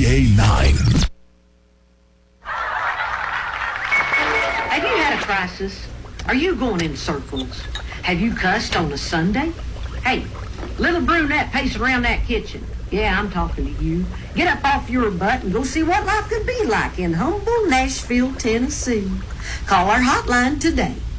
KTA9. Have you had a crisis? Are you going in circles? Have you cussed on a Sunday? Hey, little brunette pacing around that kitchen. Yeah, I'm talking to you. Get up off your butt and go see what life could be like in humble Nashville, Tennessee. Call our hotline today,